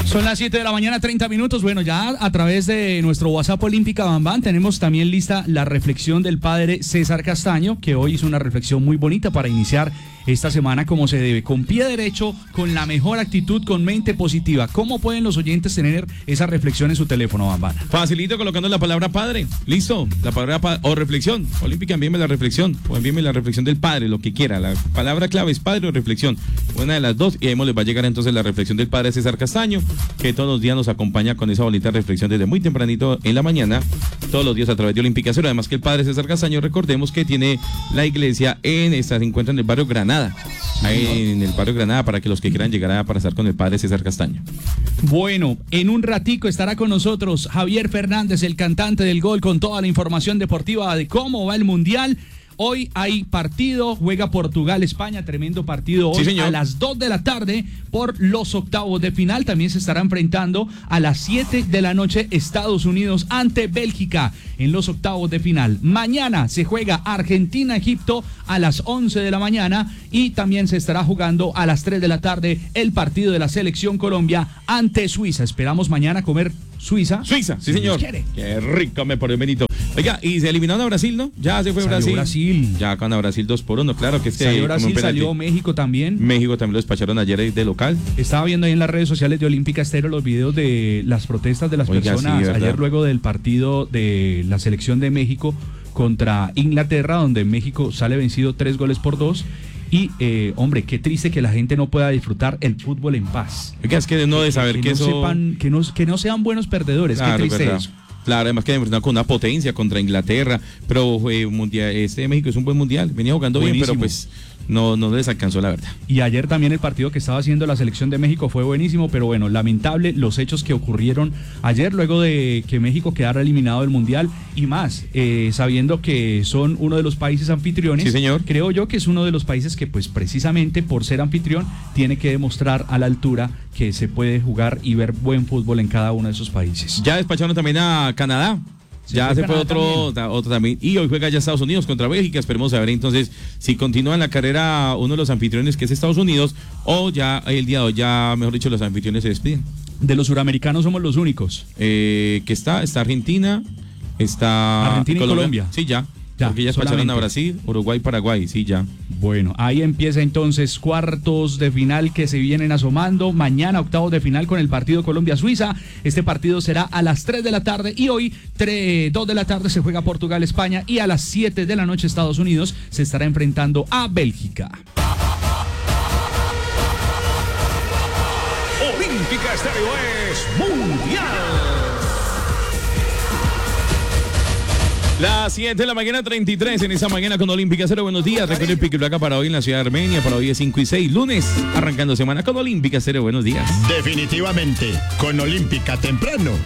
Son las 7 de la mañana, 30 minutos. Bueno, ya a través de nuestro WhatsApp Olímpica Bambán tenemos también lista la reflexión del padre César Castaño, que hoy hizo una reflexión muy bonita para iniciar esta semana como se debe, con pie derecho, con la mejor actitud, con mente positiva. ¿Cómo pueden los oyentes tener esa reflexión en su teléfono, Bambán? Facilito, colocando la palabra padre. Listo, la palabra o reflexión. Olímpica, envíeme la reflexión, o envíeme la reflexión del padre, lo que quiera. La palabra clave es padre o reflexión. Una de las dos, y ahí les va a llegar entonces la reflexión del padre César Castaño, que todos los días nos acompaña con esa bonita reflexión desde muy tempranito en la mañana, todos los días a través de Olímpica Cero. Además que el padre César Castaño, recordemos que tiene la iglesia se encuentra en el barrio Granada, ahí en el barrio Granada, para que los que quieran llegar para estar con el padre César Castaño. Bueno, en un ratico estará con nosotros Javier Fernández, el cantante del gol, con toda la información deportiva de cómo va el Mundial. Hoy hay partido, juega Portugal-España, tremendo partido hoy, sí, a las 2 de la tarde por los octavos de final. También se estará enfrentando a las 7 de la noche Estados Unidos ante Bélgica en los octavos de final. Mañana se juega Argentina-Egipto a las 11 de la mañana y también se estará jugando a las 3 de la tarde el partido de la Selección Colombia ante Suiza. Esperamos mañana comer Suiza. Suiza, sí señor. Qué rico me pone Benito. Oiga, y se eliminaron a Brasil, ¿no? Ya se fue Brasil. Ya con a Brasil 2-1, claro que es que salió Brasil, salió México también. México también lo despacharon ayer de local. Estaba viendo ahí en las redes sociales de Olímpica Estéreo los videos de las protestas de las personas sí, ayer luego del partido de la selección de México contra Inglaterra, donde México sale vencido 3-2. Y, hombre, qué triste que la gente no pueda disfrutar el fútbol en paz. Oiga, es que no de saber que eso... sepan, que no sean buenos perdedores, claro, qué triste eso. Claro, además que enfrentaron con una potencia contra Inglaterra, pero mundial, México es un buen mundial, venía jugando buenísimo, bien, pero pues no les alcanzó la verdad. Y ayer también el partido que estaba haciendo la selección de México fue buenísimo, pero bueno, lamentable los hechos que ocurrieron ayer luego de que México quedara eliminado del mundial y más, sabiendo que son uno de los países anfitriones. Sí, señor. Creo yo que es uno de los países que pues precisamente por ser anfitrión tiene que demostrar a la altura que se puede jugar y ver buen fútbol en cada uno de esos países. Ya despacharon también a Canadá. Ya se fue otro también. Y hoy juega ya Estados Unidos contra Bélgica. Esperemos a ver entonces si continúa en la carrera uno de los anfitriones, que es Estados Unidos, o ya el día de hoy, ya mejor dicho, los anfitriones se despiden. De los suramericanos somos los únicos. Que está Argentina, está Argentina y Colombia. Sí, ya. Porque ya pasaron a Brasil, Uruguay, Paraguay, sí, ya. Bueno, ahí empieza entonces cuartos de final que se vienen asomando. Mañana octavos de final con el partido Colombia-Suiza. Este partido será a las 3 de la tarde y hoy 2 de la tarde se juega Portugal-España y a las 7 de la noche Estados Unidos se estará enfrentando a Bélgica. Olímpica Estéreo es Mundial. Las 7 de la mañana, 33 en esta mañana con Olímpica Cero. Buenos días. Recuerden el pique placa para hoy en la ciudad de Armenia. Para hoy es 5 y 6, lunes, arrancando semana con Olímpica Cero. Buenos días. Definitivamente, con Olímpica temprano